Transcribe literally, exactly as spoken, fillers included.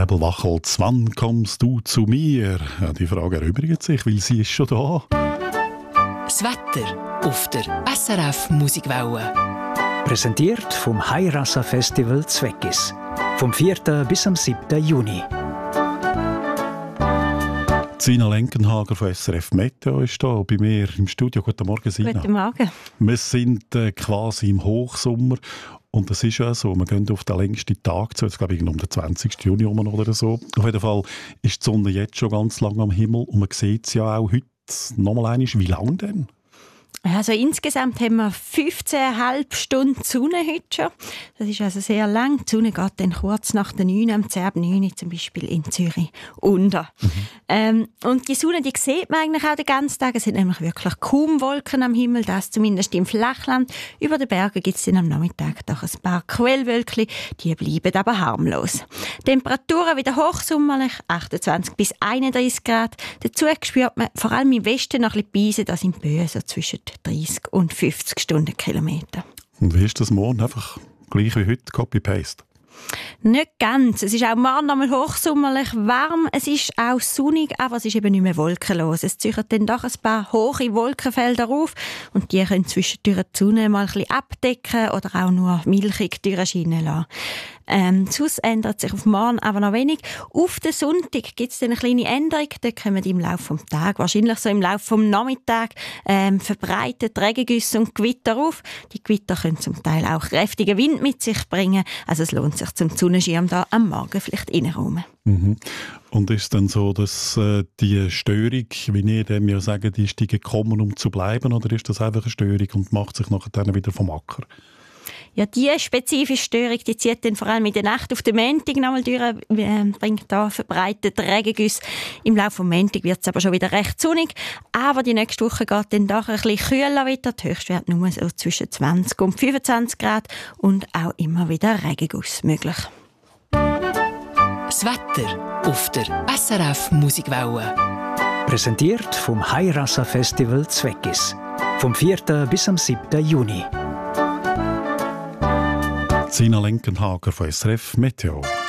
Bärbel Wachholz, wann kommst du zu mir? Ja, die Frage erübrigt sich, weil sie ist schon da. Das Wetter auf der S R F Musikwelle. Präsentiert vom Hairasa Festival Zweckis. Vom vierten bis am siebten Juni. Sina Lenkenhager von S R F Meteo ist da bei mir im Studio. Guten Morgen, Sina. Guten Morgen. Wir sind äh, quasi im Hochsommer und das ist ja so, wir gehen auf den längsten Tag zu, jetzt glaube ich um den zwanzigsten Juni rum oder so. Auf jeden Fall ist die Sonne jetzt schon ganz lang am Himmel und man sieht es ja auch heute nochmal einmal. Wie lange denn? Also insgesamt haben wir fünfzehn Komma fünf Stunden Sonne heute schon. Das ist also sehr lang. Die Sonne geht dann kurz nach der neun, am zehn ab neun zum Beispiel in Zürich unter. Mhm. Ähm, und die Sonne, die sieht man eigentlich auch den ganzen Tag. Es sind nämlich wirklich kaum Wolken am Himmel, das zumindest im Flachland. Über den Bergen gibt es dann am Nachmittag doch ein paar Quellwölkchen, die bleiben aber harmlos. Temperaturen wieder hochsommerlich, achtundzwanzig bis einunddreißig Grad. Dazu spürt man vor allem im Westen noch ein bisschen Beise, das sind Böen so zwischen dreißig und fünfzig Stundenkilometer. Und wie ist das morgen? Einfach gleich wie heute, Copy-Paste? Nicht ganz. Es ist auch morgen einmal hochsommerlich warm. Es ist auch sonnig, aber es ist eben nicht mehr wolkenlos. Es ziehen dann doch ein paar hohe Wolkenfelder auf und die können zwischendurch die Sonne mal ein bisschen abdecken oder auch nur milchig durchscheinen lassen. Ähm, sonst ändert sich auf morgen aber noch wenig. Auf den Sonntag gibt es eine kleine Änderung. Da kommen im Laufe des Tages, wahrscheinlich so im Laufe des Nachmittags, ähm, verbreitet Regengüsse und Gewitter auf. Die Gewitter können zum Teil auch kräftigen Wind mit sich bringen. Also es lohnt sich zum Sonnenschirm da am Morgen vielleicht reinräumen. Mhm. Und ist es dann so, dass äh, die Störung, wie ihr dem ja sagen, die ist die gekommen, um zu bleiben, oder ist das einfach eine Störung und macht sich nachher dann wieder vom Acker? Ja, diese spezifische Störung, die zieht dann vor allem in der Nacht auf den Montag nochmal durch, äh, bringt da verbreitet Regengüsse. Im Laufe des Montag wird es aber schon wieder recht sonnig. Aber die nächste Woche geht dann doch ein bisschen kühler wieder. Die Höchstwerte nur so zwischen zwanzig und fünfundzwanzig Grad und auch immer wieder Regenguss möglich. Das Wetter auf der S R F Musikwelle. Präsentiert vom Hairasa Festival Zweckis. Vom vierten bis am siebten Juni. Sina Lenkenhager von S R F Meteo.